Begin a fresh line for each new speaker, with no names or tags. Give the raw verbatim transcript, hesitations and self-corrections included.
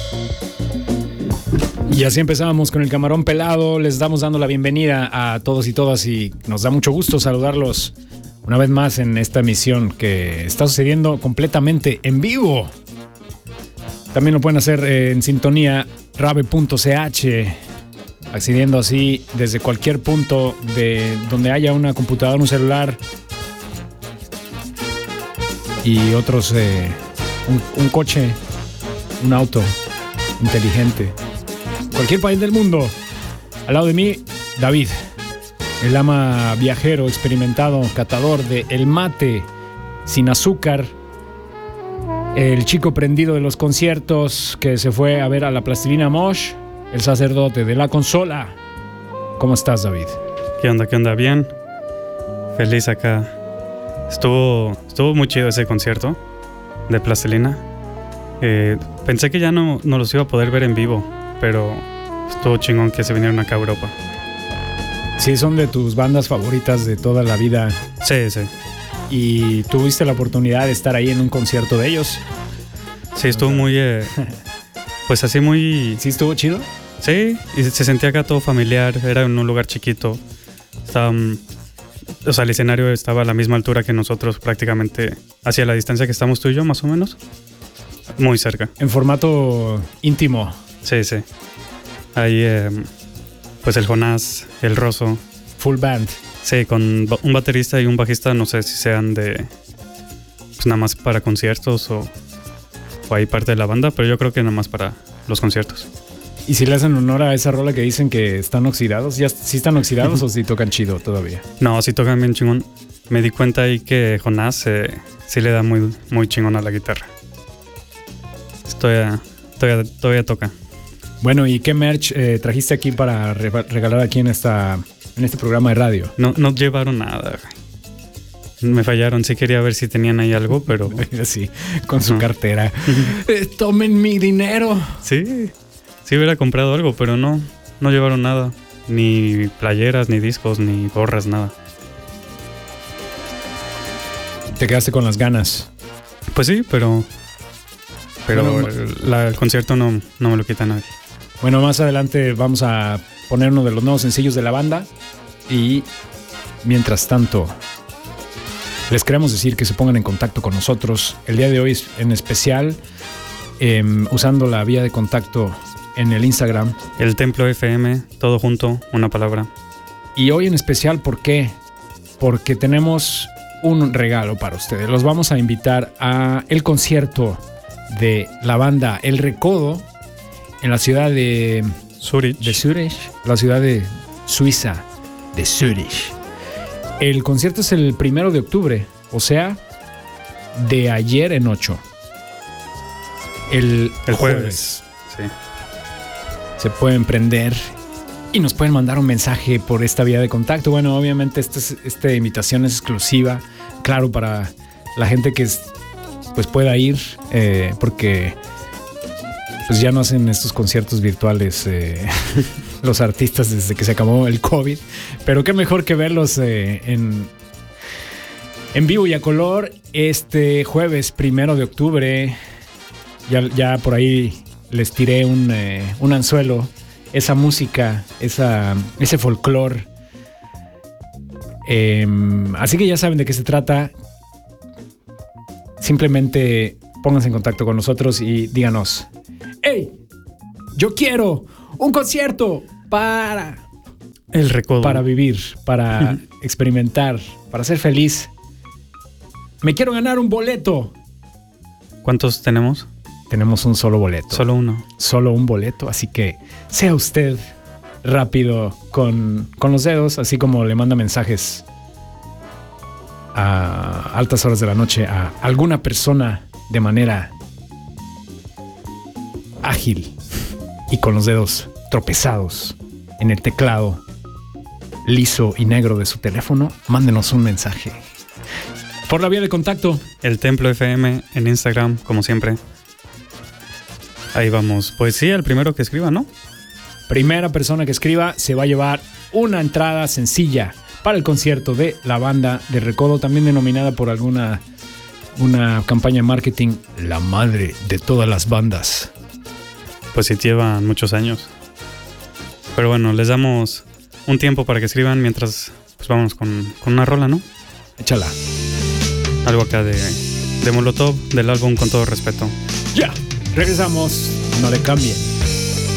Y así empezamos con el Camarón Pelado. Les damos dando la bienvenida a todos y todas y nos da mucho gusto saludarlos una vez más en esta emisión que está sucediendo completamente en vivo. También lo pueden hacer en sintonía rave punto c h, accediendo así desde cualquier punto de donde haya una computadora, un celular y otros, eh, un, un coche, un auto inteligente. Cualquier país del mundo. Al lado de mí, David, el ama viajero, experimentado, catador de el mate sin azúcar, el chico prendido de los conciertos que se fue a ver a la Plastilina Mosh, el sacerdote de la consola. ¿Cómo estás, David?
¿Qué onda? ¿Qué onda? Bien. Feliz acá. Estuvo, estuvo muy chido ese concierto de Plastilina. Eh, pensé que ya no, no los iba a poder ver en vivo, pero estuvo chingón que se vinieron acá a Europa.
Sí, son de tus bandas favoritas de toda la vida.
Sí, sí.
¿Y tuviste la oportunidad de estar ahí en un concierto de ellos?
Sí, estuvo muy... Eh, pues así muy...
¿Sí estuvo chido?
Sí, y se sentía acá todo familiar. Era en un lugar chiquito. Estaba, o sea, el escenario estaba a la misma altura que nosotros, prácticamente hacia la distancia que estamos tú y yo, más o menos. Muy cerca.
En formato íntimo.
Sí, sí. Ahí, eh, pues el Jonás, el Rosso.
Full band.
Sí, con un baterista y un bajista, no sé si sean de... Pues nada más para conciertos o, o ahí parte de la banda, pero yo creo que nada más para los conciertos.
¿Y si le hacen honor a esa rola que dicen que están oxidados? ¿Ya sí están oxidados o sí tocan chido todavía?
No, sí tocan bien chingón. Me di cuenta ahí que Jonás eh, sí le da muy, muy chingón a la guitarra. Todavía, todavía, todavía toca.
Bueno, ¿y qué merch eh, trajiste aquí para re- regalar aquí en esta en este programa de radio?
No, no llevaron nada. Me fallaron. Sí quería ver si tenían ahí algo, pero...
Sí, con su
no.
cartera. eh, ¡Tomen mi dinero!
Sí, sí hubiera comprado algo, pero no, no llevaron nada. Ni playeras, ni discos, ni gorras, nada.
Te quedaste con las ganas.
Pues sí, pero... Pero
bueno,
el, la, el concierto no, no me lo quita nadie.
Bueno, más adelante vamos a poner uno de los nuevos sencillos de la banda. Y mientras tanto, les queremos decir que se pongan en contacto con nosotros. El día de hoy en especial, eh, usando la vía de contacto en el Instagram.
El Templo F M, todo junto, una palabra.
Y hoy en especial, ¿por qué? Porque tenemos un regalo para ustedes. Los vamos a invitar a el concierto de la banda El Recodo en la ciudad de
Zurich.
de Zurich, la ciudad de Suiza de Zurich. El concierto es el primero de octubre, o sea, de ayer en ocho. El,
El jueves.
jueves.
Sí.
Se pueden prender y nos pueden mandar un mensaje por esta vía de contacto. Bueno, obviamente esta, es, esta invitación es exclusiva, claro, para la gente que es, pues pueda ir, eh, porque pues ya no hacen estos conciertos virtuales eh, los artistas desde que se acabó el COVID, pero qué mejor que verlos eh, en, en vivo y a color este jueves primero de octubre. Ya, ya por ahí les tiré un, eh, un anzuelo, esa música, esa, ese folclore. Eh, así que ya saben de qué se trata. Simplemente pónganse en contacto con nosotros y díganos: ¡Hey! Yo quiero un concierto para...
El Recodo.
Para vivir, para experimentar, para ser feliz. Me quiero ganar un boleto.
¿Cuántos tenemos?
Tenemos un solo boleto.
Solo uno.
Solo un boleto, así que sea usted rápido con, con los dedos, así como le manda mensajes a altas horas de la noche a alguna persona de manera ágil y con los dedos tropezados en el teclado liso y negro de su teléfono. Mándenos un mensaje por la vía de contacto.
El Templo F M en Instagram, como siempre. Ahí vamos. Pues sí, el primero que escriba, ¿no?
Primera persona que escriba se va a llevar una entrada sencilla para el concierto de la banda de Recodo, también denominada por alguna una campaña de marketing la madre de todas las bandas.
pues sí llevan muchos años. Pero bueno, les damos un tiempo para que escriban mientras pues vamos con, con una rola, ¿no?
Échala.
Algo acá de, de Molotov, del álbum Con Todo Respeto.
Ya, regresamos, no le cambien.